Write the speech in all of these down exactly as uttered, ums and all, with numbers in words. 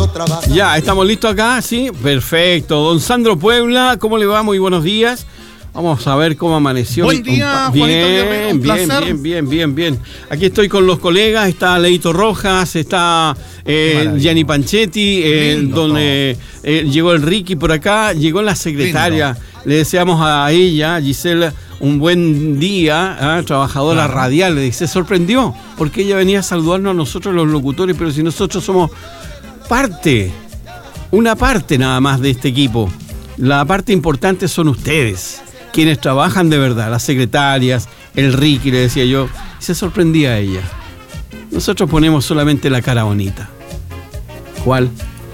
Ya, ¿estamos listos acá? Sí, perfecto. Don Sandro Puebla, ¿cómo le va? Muy buenos días. Vamos a ver cómo amaneció. Buen día, bien, Juanito Guerrero, un bien, placer. bien, bien, bien, bien. Aquí estoy con los colegas, está Leito Rojas, está eh, Gianni Panchetti, eh, don, eh, eh, llegó el Ricky por acá, llegó la secretaria. Lindo. Le deseamos a ella, Giselle, un buen día, ¿eh? Trabajadora claro. radial. Le dice, se sorprendió, porque ella venía a saludarnos a nosotros los locutores, pero si nosotros somos parte, una parte nada más de este equipo. La parte importante son ustedes, quienes trabajan de verdad, las secretarias, el Ricky, le decía yo, se sorprendía a ella. Nosotros ponemos solamente la cara bonita. ¿Cuál?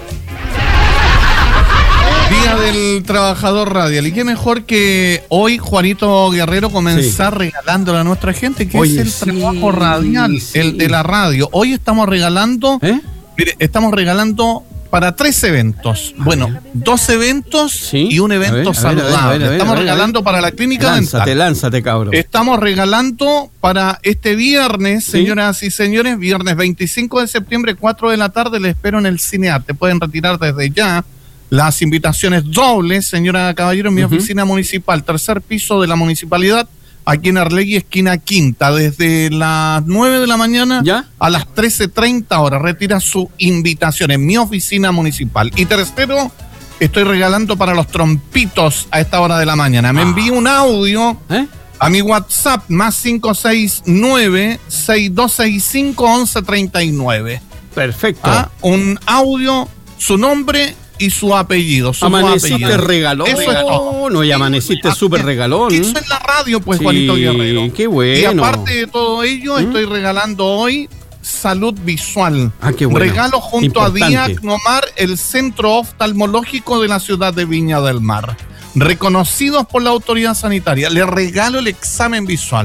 Día del Trabajador Radial. Y qué mejor que hoy Juanito Guerrero comenzar sí. regalándole a nuestra gente, que Oye, es el sí, trabajo radial, sí. el de la radio. Hoy estamos regalando, ¿Eh? mire, estamos regalando para tres eventos. A bueno, ver. dos eventos ¿Sí? y un evento ver, saludable. A ver, a ver, a ver, a estamos ver, a ver, regalando para la clínica lánzate, dental. Lánzate, cabrón. Estamos regalando para este viernes, ¿Sí? señoras y señores, viernes veinticinco de septiembre, cuatro de la tarde, les espero en el Cinearte. Pueden retirar desde ya las invitaciones dobles, señora Caballero, en mi uh-huh. oficina municipal, tercer piso de la municipalidad, aquí en Arlegui, esquina Quinta, desde las nueve de la mañana ¿Ya? a las trece treinta horas. Retira su invitación en mi oficina municipal. Y tercero, estoy regalando para los trompitos a esta hora de la mañana. Me ah. envío un audio ¿Eh? a mi WhatsApp, más cinco seis nueve, seis dos seis cinco, once treinta y nueve. Perfecto. ¿Ah? Un audio, su nombre y su apellido. Su amaneciste apellido. regalón. Eso es todo. No, y amaneciste súper regalón. Eso es la radio, pues, sí, Juanito Guerrero. Qué bueno. Y aparte de todo ello, ¿Mm? estoy regalando hoy salud visual. Ah, qué bueno. Regalo junto Importante. a Diagnomar, el centro oftalmológico de la ciudad de Viña del Mar. Reconocidos por la autoridad sanitaria. Le regalo el examen visual.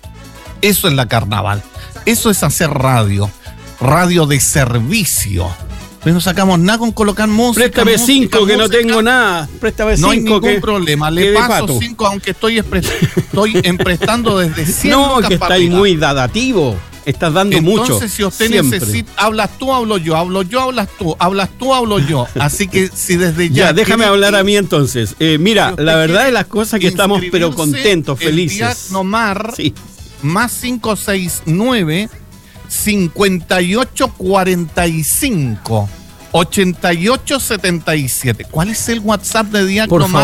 Eso es la Carnaval. Eso es hacer radio. Radio de servicio. Pues no sacamos nada con colocar música. Préstame música, cinco, música. que no tengo nada. Préstame cinco. No hay ningún que, problema. Le paso cinco, aunque estoy, estoy emprestando desde siempre. No, que estáis muy dadativo. Estás dando Entonces, mucho. Entonces, si usted siempre. necesita, hablas tú, hablo yo. Hablo yo, hablas tú. Hablas tú, hablo yo. Así que si desde ya. Ya, déjame hablar a mí entonces. Eh, mira, si la verdad de las cosas que estamos, pero contentos, felices. Diagnomar, sí. más cinco seis nueve, cincuenta y ocho cuarenta y cinco. ochenta y ocho setenta y siete. ¿Cuál es el WhatsApp de Diagnomar?